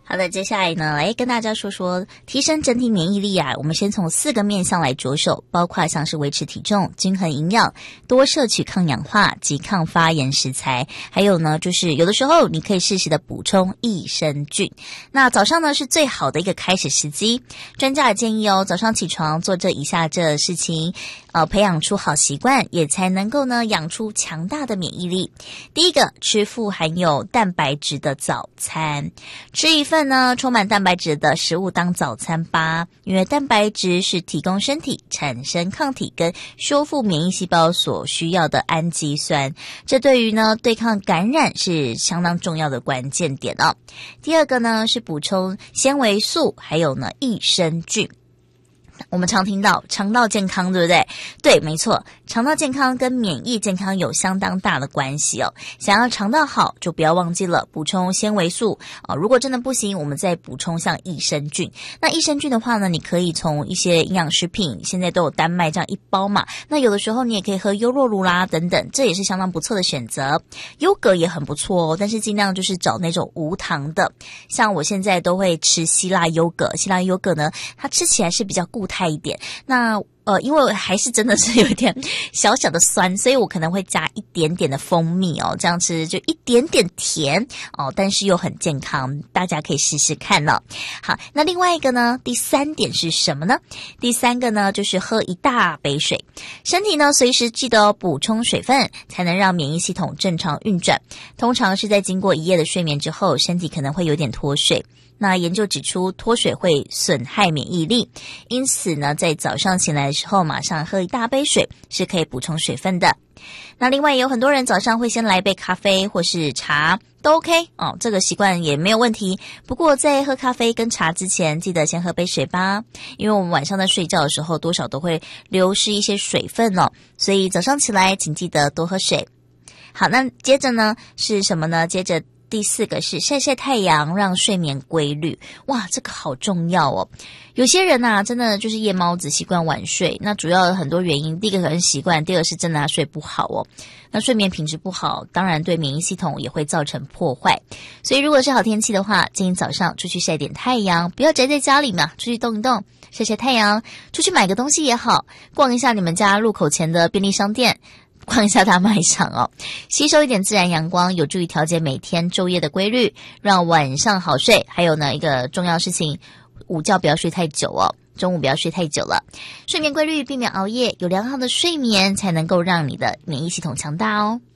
好的，接下来呢，来跟大家说说提升整体免疫力啊。我们先从4个面向来着手，包括像是维持体重、均衡营养、多摄取抗氧化及抗发炎食材，还有呢，就是有的时候你可以适时的补充益生菌。那早上呢是最好的一个开始时机，专家也建议早上起床做这以下这事情，培养出好习惯，也才能够呢养出强大的免疫力。第一个，吃富含有蛋白质的早餐，吃一份呢充满蛋白质的食物当早餐吧，因为蛋白质是提供身体产生抗体跟修复免疫细胞所需要的氨基酸，这对于呢对抗感染是相当重要的关键点哦。第二个呢是补充纤维素，还有呢益生菌。我们常听到肠道健康，对不对？对，没错，肠道健康跟免疫健康有相当大的关系哦。想要肠道好，就不要忘记了补充纤维素如果真的不行，我们再补充像益生菌。那益生菌的话呢，你可以从一些营养食品，现在都有丹麦这样一包嘛。那有的时候你也可以喝优酪乳啦等等，这也是相当不错的选择。优格也很不错哦，但是尽量就是找那种无糖的。像我现在都会吃希腊优格，希腊优格呢，它吃起来是比较固态一点。那因为还是真的是有一点小小的酸，所以我可能会加一点点的蜂蜜这样吃就一点点甜但是又很健康，大家可以试试看哦。好，那另外一个呢，第3点是什么呢？第3个呢，就是喝一大杯水。身体呢随时记得补充水分，才能让免疫系统正常运转。通常是在经过一夜的睡眠之后，身体可能会有点脱水。那研究指出，脱水会损害免疫力，因此呢，在早上醒来的时候，马上喝一大杯水是可以补充水分的。那另外有很多人早上会先来一杯咖啡或是茶，都 OK 这个习惯也没有问题。不过在喝咖啡跟茶之前，记得先喝杯水吧，因为我们晚上在睡觉的时候，多少都会流失一些水分所以早上起来请记得多喝水。好，那接着呢是什么呢？接着第4个是晒晒太阳，让睡眠规律。哇，这个好重要哦。有些人真的就是夜猫子，习惯晚睡。那主要有很多原因，第一个可能习惯，第二个是真的他睡不好哦。那睡眠品质不好，当然对免疫系统也会造成破坏。所以如果是好天气的话，建议早上出去晒点太阳，不要宅在家里嘛，出去动一动，晒晒太阳，出去买个东西也好，逛一下你们家路口前的便利商店，逛一下大卖场吸收一点自然阳光，有助于调节每天昼夜的规律，让晚上好睡。还有呢，一个重要事情，午觉不要睡太久中午不要睡太久了。睡眠规律，避免熬夜，有良好的睡眠才能够让你的免疫系统强大哦。